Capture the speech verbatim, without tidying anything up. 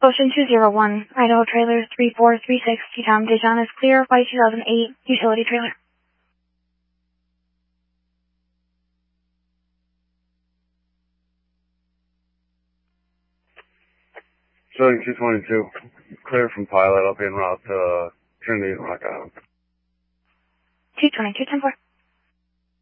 Ocean two zero one, Idaho Trailer three four three six, T-Town, Dijon is clear, Y two thousand eight, utility trailer. Showing two twenty-two, clear from pilot, I'll be en route to uh, Trinity and Rock Island. two twenty-two, ten four.